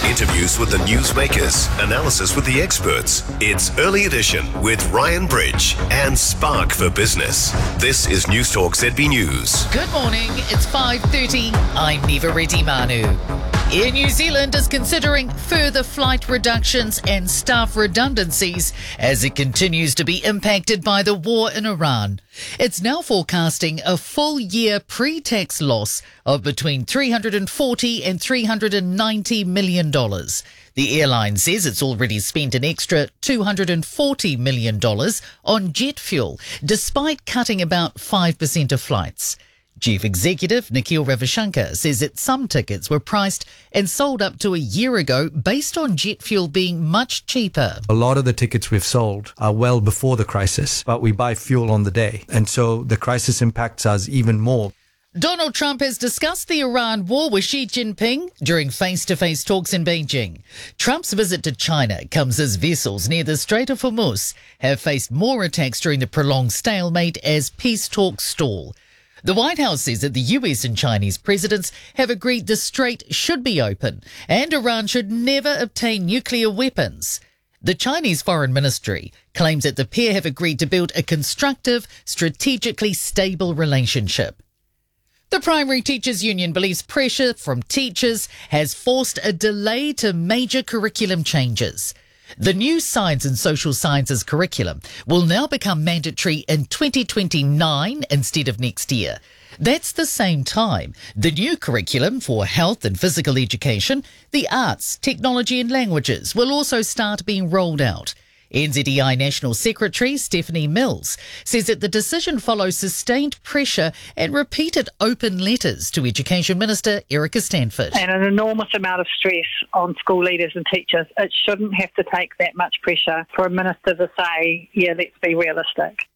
Interviews with the newsmakers, analysis with the experts. It's Early Edition with Ryan Bridge and Spark for Business. This is News Talk ZB News. Good morning, it's 5:30. I'm Neva Reddy Manu. Air New Zealand is considering further flight reductions and staff redundancies as it continues to be impacted by the war in Iran. It's now forecasting a full year pre-tax loss of between $340 and $390 million. The airline says it's already spent an extra $240 million on jet fuel, despite cutting about 5% of flights. Chief Executive Nikhil Ravichandar says that some tickets were priced and sold up to a year ago based on jet fuel being much cheaper. A lot of the tickets we've sold are well before the crisis, but we buy fuel on the day. And so the crisis impacts us even more. Donald Trump has discussed the Iran war with Xi Jinping during face-to-face talks in Beijing. Trump's visit to China comes as vessels near the Strait of Hormuz have faced more attacks during the prolonged stalemate as peace talks stall. The White House says that the US and Chinese presidents have agreed the strait should be open and Iran should never obtain nuclear weapons. The Chinese Foreign Ministry claims that the pair have agreed to build a constructive, strategically stable relationship. The Primary Teachers Union believes pressure from teachers has forced a delay to major curriculum changes. The new Science and Social Sciences curriculum will now become mandatory in 2029 instead of next year. That's the same time the new curriculum for health and physical education, the arts, technology and languages will also start being rolled out. NZEI National Secretary Stephanie Mills says that the decision follows sustained pressure and repeated open letters to Education Minister Erica Stanford. And an enormous amount of stress on school leaders and teachers. It shouldn't have to take that much pressure for a minister to say, yeah, let's be realistic.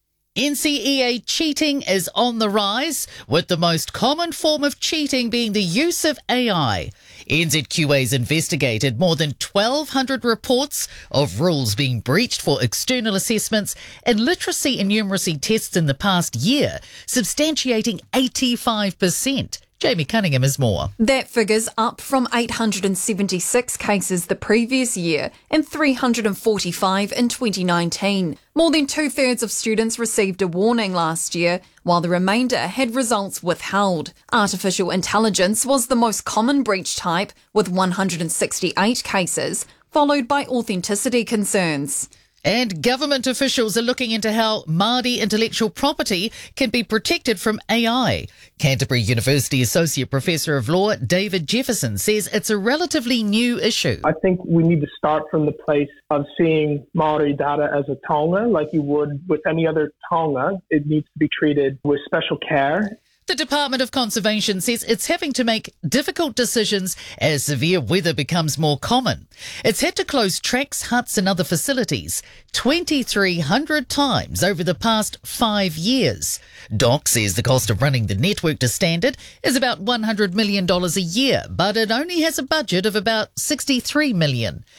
NCEA cheating is on the rise, with the most common form of cheating being the use of AI. NZQA's investigated more than 1,200 reports of rules being breached for external assessments and literacy and numeracy tests in the past year, substantiating 85%. Jamie Cunningham has more. That figure's up from 876 cases the previous year and 345 in 2019. More than two-thirds of students received a warning last year, while the remainder had results withheld. Artificial intelligence was the most common breach type, with 168 cases, followed by authenticity concerns. And government officials are looking into how Māori intellectual property can be protected from AI. Canterbury University Associate Professor of Law David Jefferson says it's a relatively new issue. I think we need to start from the place of seeing Māori data as a taonga, like you would with any other taonga. It needs to be treated with special care. The Department of Conservation says it's having to make difficult decisions as severe weather becomes more common. It's had to close tracks, huts and other facilities 2,300 times over the past 5 years. DOC says the cost of running the network to standard is about $100 million a year, but it only has a budget of about $63 million.